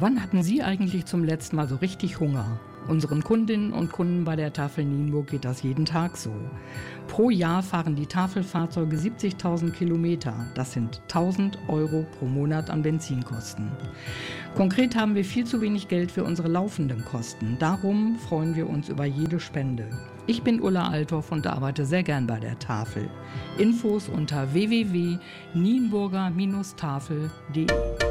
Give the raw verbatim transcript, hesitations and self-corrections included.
Wann hatten Sie eigentlich zum letzten Mal so richtig Hunger? Unseren Kundinnen und Kunden bei der Tafel Nienburg geht das jeden Tag so. Pro Jahr fahren die Tafelfahrzeuge siebzigtausend Kilometer. Das sind tausend Euro pro Monat an Benzinkosten. Konkret haben wir viel zu wenig Geld für unsere laufenden Kosten. Darum freuen wir uns über jede Spende. Ich bin Ulla Althoff und arbeite sehr gern bei der Tafel. Infos unter w w w punkt nienburger Bindestrich tafel punkt de.